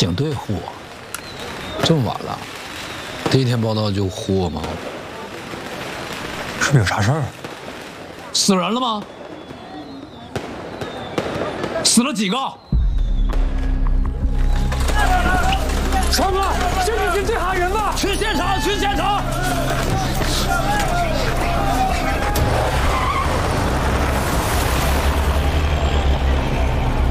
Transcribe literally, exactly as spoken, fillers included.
警队呼我，这么晚了，第一天报道就呼我吗？ 是不是有啥事儿？ 死人了吗？死了几个？ 川哥，这里警队喊人了， 去现场，去现场！